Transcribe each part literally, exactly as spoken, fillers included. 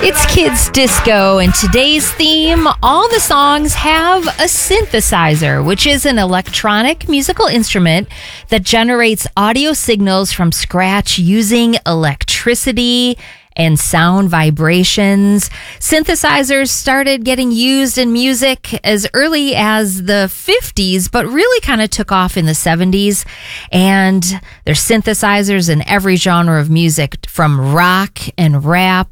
It's Kids Disco, and today's theme, all the songs have a synthesizer, which is an electronic musical instrument that generates audio signals from scratch using electricity and sound vibrations. Synthesizers started getting used in music as early as the fifties, but really kind of took off in the seventies. And there's synthesizers in every genre of music, from rock and rap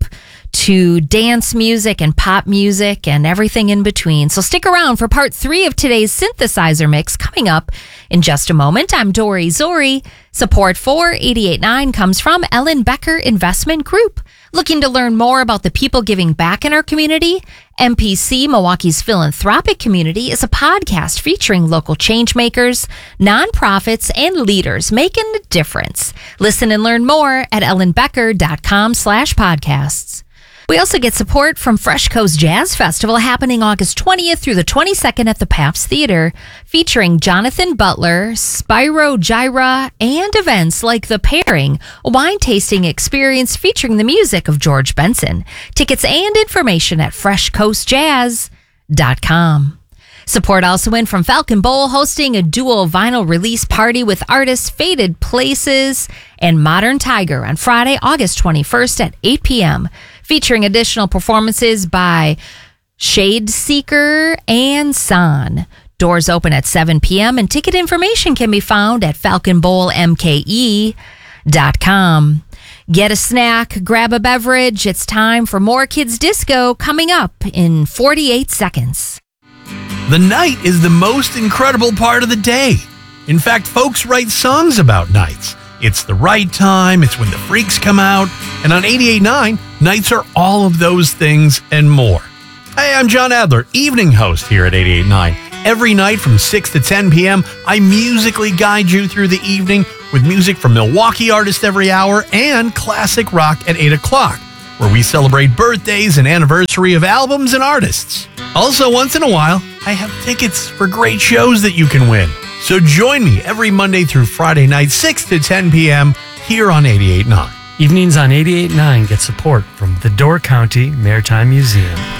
to dance music and pop music and everything in between. So stick around for part three of today's synthesizer mix coming up in just a moment. I'm Dory Zori. Support for eighty-eight point nine comes from Ellen Becker Investment Group. Looking to learn more about the people giving back in our community? M P C, Milwaukee's philanthropic community, is a podcast featuring local change makers, nonprofits, and leaders making a difference. Listen and learn more at ellenbecker.com slash podcasts. We also get support from Fresh Coast Jazz Festival, happening August twentieth through the twenty-second at the Pabst Theater, featuring Jonathan Butler, Spyro Gyra, and events like The Pairing, a wine tasting experience featuring the music of George Benson. Tickets and information at fresh coast jazz dot com. Support also in from Falcon Bowl, hosting a dual vinyl release party with artists Faded Places and Modern Tiger on Friday, August twenty-first at eight p.m., featuring additional performances by Shade Seeker and San. Doors open at seven p.m. and ticket information can be found at falcon bowl m k e dot com. Get a snack, grab a beverage. It's time for more Kids Disco coming up in forty-eight seconds. The night is the most incredible part of the day. In fact, folks write songs about nights. It's the right time, it's when the freaks come out, and on eighty-eight point nine, nights are all of those things and more. Hey, I'm John Adler, evening host here at eighty-eight point nine. Every night from six to ten p.m., I musically guide you through the evening with music from Milwaukee artists every hour and classic rock at eight o'clock, where we celebrate birthdays and anniversary of albums and artists. Also, once in a while, I have tickets for great shows that you can win. So join me every Monday through Friday night, six to ten p.m. here on eighty-eight point nine. Evenings on eighty-eight point nine get support from the Door County Maritime Museum.